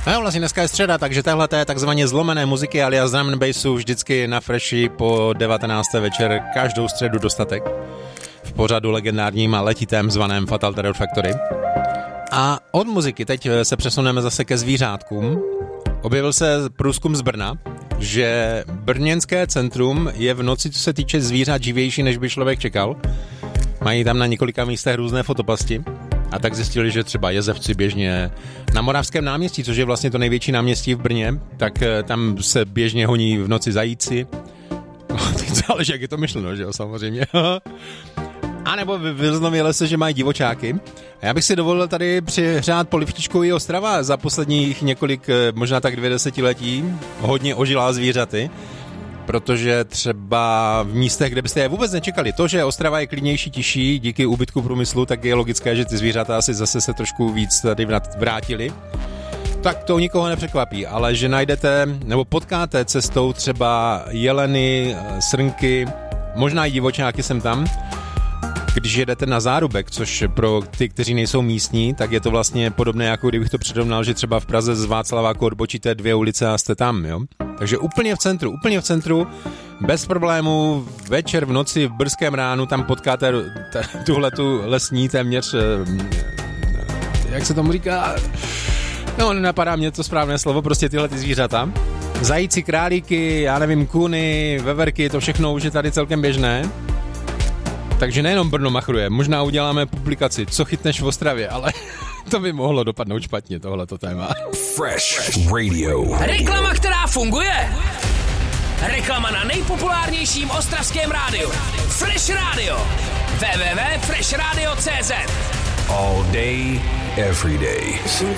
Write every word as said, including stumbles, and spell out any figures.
No vlastně dneska je středa, takže tahle je takzvaně zlomené muziky alias drum and bassu vždycky na Freshi po devatenácté večer každou středu dostatek v pořadu legendárním a letitém zvaném Fatal Terror Factory. A od muziky teď se přesuneme zase ke zvířátkům. Objevil se průzkum z Brna, že brněnské centrum je v noci, co se týče zvířat, živější, než by člověk čekal. Mají tam na několika místech různé fotopasti. A tak zjistili, že třeba jezevci běžně na Moravském náměstí, což je vlastně to největší náměstí v Brně, tak tam se běžně honí v noci zajíci. Teď záleží, jak je to myšleno, že jo, samozřejmě. A nebo vyznovělo se, že mají divočáky. A já bych si dovolil tady přihřát polivčičkou i Ostrava za posledních několik, možná tak dvě desetiletí, hodně ožilá zvířaty. Protože třeba v místech, kde byste je vůbec nečekali, to, že Ostrava je klidnější, tiší díky úbytku průmyslu, tak je logické, že ty zvířata asi zase se trošku víc tady vrátili. Tak to nikoho nepřekvapí, ale že najdete nebo potkáte cestou třeba jeleny, srnky, možná i divočáky sem tam. Když jedete na Zárubek, což pro ty, kteří nejsou místní, tak je to vlastně podobné, jako kdybych to přirovnal, že třeba v Praze z Václaváku odbočíte dvě ulice a jste tam, jo. Takže úplně v centru, úplně v centru, bez problémů, večer v noci, v brzkém ránu, tam potkáte tuhletu lesní téměř, jak se tomu říká, no nenapadá mě to správné slovo, prostě tyhle ty zvířata. Zajíci, králíky, já nevím, kuny, veverky, to všechno už je tady celkem běžné. Takže nejenom Brno machruje, možná uděláme publikaci, co chytneš v Ostravě, ale to by mohlo dopadnout špatně, tohleto téma. Fresh Radio. Reklama, která funguje. Reklama na nejpopulárnějším ostravském rádiu. Fresh Radio. w w w tečka fresh radio tečka c z. All day, every day.